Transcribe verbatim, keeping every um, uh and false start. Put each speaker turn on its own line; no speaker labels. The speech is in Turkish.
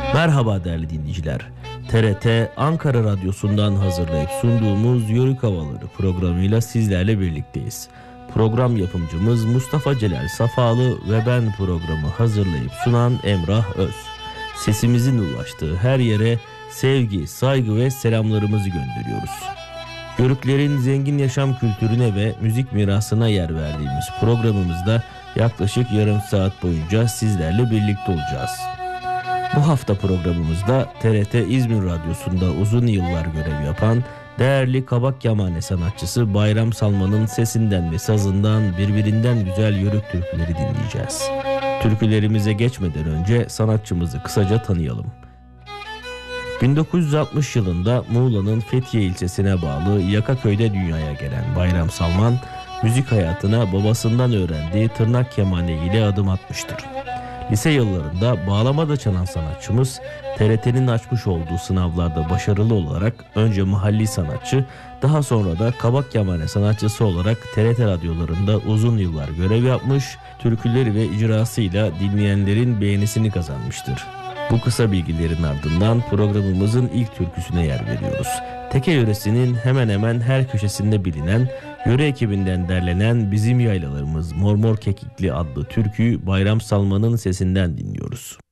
Merhaba değerli dinleyiciler. T R T Ankara Radyosu'ndan hazırlayıp sunduğumuz Yörük Havaları programıyla sizlerle birlikteyiz. Program yapımcımız Mustafa Celal Safalı ve ben programı hazırlayıp sunan Emrah Öz. Sesimizin ulaştığı her yere sevgi, saygı ve selamlarımızı gönderiyoruz. Yörüklerin zengin yaşam kültürüne ve müzik mirasına yer verdiğimiz programımızda yaklaşık yarım saat boyunca sizlerle birlikte olacağız. Bu hafta programımızda T R T İzmir Radyosu'nda uzun yıllar görev yapan değerli kabak yamane sanatçısı Bayram Salman'ın sesinden ve sazından birbirinden güzel yörük türküleri dinleyeceğiz. Türkülerimize geçmeden önce sanatçımızı kısaca tanıyalım. bin dokuz yüz altmış yılında Muğla'nın Fethiye ilçesine bağlı Yakaköy'de dünyaya gelen Bayram Salman, müzik hayatına babasından öğrendiği tırnak kemane ile adım atmıştır. Lise yıllarında bağlamada çalan sanatçımız T R T'nin açmış olduğu sınavlarda başarılı olarak önce mahalli sanatçı, daha sonra da kabak yamane sanatçısı olarak T R T radyolarında uzun yıllar görev yapmış, türküleri ve icrasıyla dinleyenlerin beğenisini kazanmıştır. Bu kısa bilgilerin ardından programımızın ilk türküsüne yer veriyoruz. Teke yöresinin hemen hemen her köşesinde bilinen, yöre ekibinden derlenen Bizim Yaylalarımız Mormor Kekikli adlı türküyü Bayram Salman'ın sesinden dinliyoruz.